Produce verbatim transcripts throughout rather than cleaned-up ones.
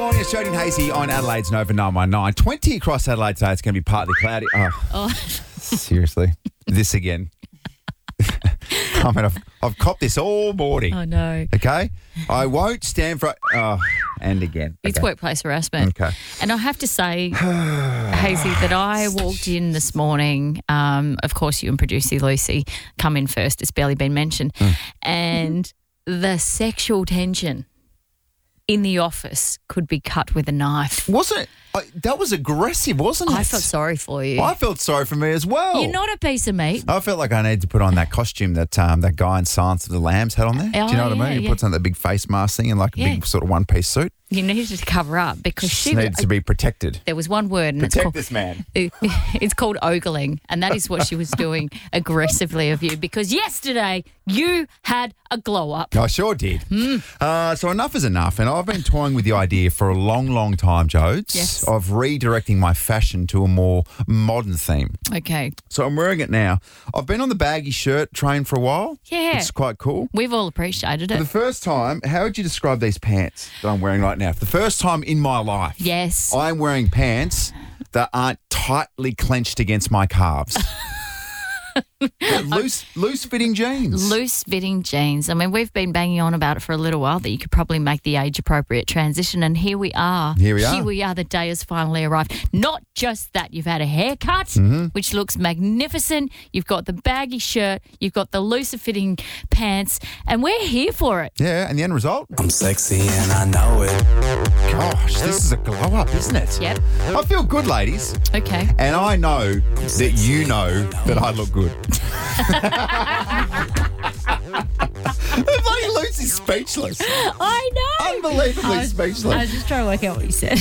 Morning, it's Jody and Hazy on Adelaide's Nova nine one nine. twenty across Adelaide today. It's going to be partly cloudy. Oh, Oh, seriously. This again. I mean, I've, I've copped this all morning. oh no. Okay? I won't stand for... Oh, and again. It's Okay. workplace harassment. Okay. And I have to say, Hazy, that I walked in this morning. Um, of course, you and producer Lucy come in first. It's barely been mentioned. Mm. And the sexual tension in the office could be cut with a knife. Wasn't it? I, that was aggressive, wasn't it? I felt sorry for you. I felt sorry for me as well. You're not a piece of meat. I felt like I needed to put on that costume that um, that guy in Silence of the Lambs had on there. Oh, Do you know what yeah, I mean? He yeah. puts on that big face mask thing and like a Yeah. big sort of one-piece suit. You needed to cover up because Just she needed to be protected. there was one word and it's Protect called this man. it's called ogling, and that is what she was doing aggressively of you because yesterday you had a glow up. I sure did. Uh, so enough is enough, and I've been toying with the idea for a long, long time, Jodes, Yes. of redirecting my fashion to a more modern theme. Okay. So I'm wearing it now. I've been on the baggy shirt train for a while. Yeah. It's quite cool. We've all appreciated For the it. first time, how would you describe these pants that I'm wearing right now? For the first time in my life, Yes. I'm wearing pants that aren't tightly clenched against my calves. They're loose, loose-fitting jeans. Loose fitting jeans. I mean, we've been banging on about it for a little while that you could probably make the age appropriate transition, and here we are. Here we are. Here we are. The day has finally arrived. Not just that, you've had a haircut, Mm-hmm. which looks magnificent. You've got the baggy shirt. You've got the looser fitting pants, and we're here for it. Yeah, and the end result? I'm sexy and I know it. Gosh, this is a glow-up, isn't it? Yep. I feel good, ladies. Okay. And I know that you know that I look good. Bloody Lucy's speechless. I know. Unbelievably I was, speechless. I was just trying to work out what you said.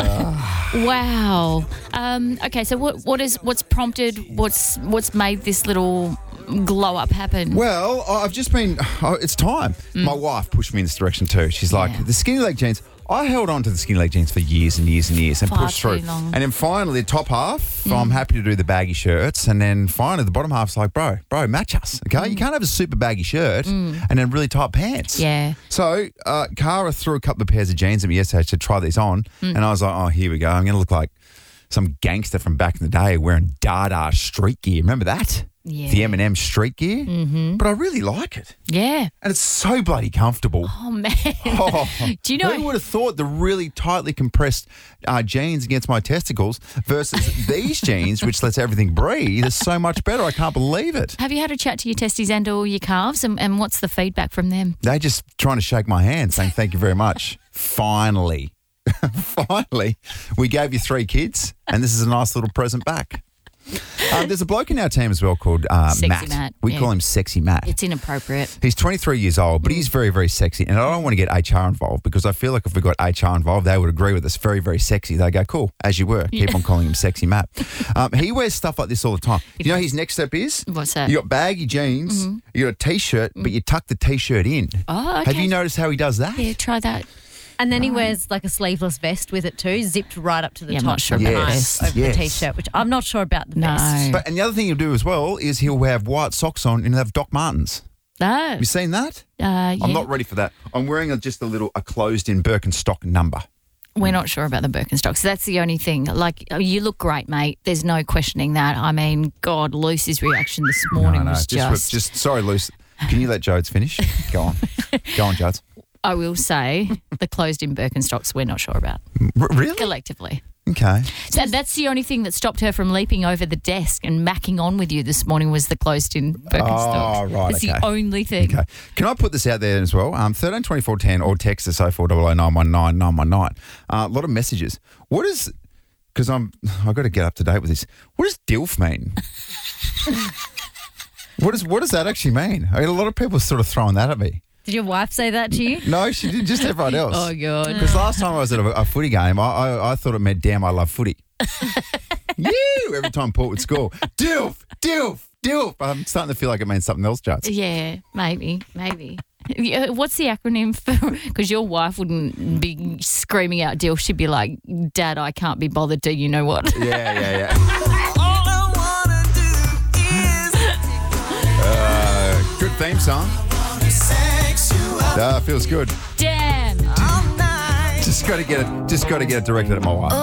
Wow. Um, okay, so what what is what's prompted what's what's made this little glow up happen? Well, I've just been, oh, it's time. My wife pushed me in this direction too. She's like, Mm. Yeah. the skinny leg jeans. I held on to the skinny leg jeans for years and years and years and Far pushed through. too long. And then finally, the top half, I'm happy to do the baggy shirts. And then finally, the bottom half's like, bro, bro, match us, okay? You can't have a super baggy shirt and then really tight pants. Yeah. So, uh, Cara threw a couple of pairs of jeans at me yesterday to try these on. Mm. And I was like, oh, here we go. I'm going to look like some gangster from back in the day wearing Dada street gear. Remember that? Yeah. The Eminem street gear. Mm-hmm. But I really like it. Yeah. And it's so bloody comfortable. Oh man. Oh, Do you know? who would have thought the really tightly compressed uh, jeans against my testicles versus these jeans, which lets everything breathe, is so much better. I can't believe it. Have you had a chat to your testes and or your calves, and, and what's the feedback from them? They just trying to shake my hand, saying thank you very much. Finally, finally, we gave you three kids, and this is a nice little present back. Um, there's a bloke in our team as well called uh, Sexy Matt. Matt, We yeah. call him Sexy Matt. It's inappropriate. He's twenty-three years old, but he's very, very sexy. And I don't want to get H R involved because I feel like if we got H R involved, they would agree with us. Very, very sexy. They go, cool, as you were. Keep on calling him Sexy Matt. Um, he wears stuff like this all the time. You know his next step is? What's that? You got baggy jeans, you got a T-shirt, but you tuck the T-shirt in. Oh, okay. Have you noticed how he does that? Yeah, try that. And then he wears like a sleeveless vest with it too, zipped right up to the Yeah, I'm top not sure behind about the vest. over Yes. the t-shirt, which I'm not sure about the No. vest. But and the other thing he'll do as well is he'll have white socks on and he'll have Doc Martens. No. You seen that? Uh, yeah. I'm not ready for that. I'm wearing a, just a little a closed-in Birkenstock number. We're not sure about the Birkenstocks. That's the only thing. Like, you look great, mate. There's no questioning that. I mean, God, Lucy's reaction this morning was just, just, just sorry, Luce. Can you let Jodes finish? Go on, go on, Jodes. I will say, the closed-in Birkenstocks we're not sure about, R- really? collectively. Okay. So that's the only thing that stopped her from leaping over the desk and macking on with you this morning was the closed-in Birkenstocks. Oh, right, It's okay. the only thing. Okay. Can I put this out there as well? Um, thirteen twenty-four ten or text us oh four oh oh nine one nine nine one nine. Uh, a lot of messages. What is? Because I'm. I've got to get up to date with this. What does DILF mean? what does What does that actually mean? I mean, a lot of people are sort of throwing that at me. Did your wife say that to you? No, she did. Just everyone else. Oh, God. Because last time I was at a, a footy game, I, I I thought it meant damn, I love footy. You every time Port would score, DILF, DILF, DILF. I'm starting to feel like it means something else, Judge. Yeah, maybe, maybe. Yeah, what's the acronym for? Because your wife wouldn't be screaming out deal. She'd be like, Dad, I can't be bothered. Do you know what? Yeah, yeah, yeah. uh, good theme song. Uh, feels good. Damn. Just just got to get it. Just got to get it directed at my wife.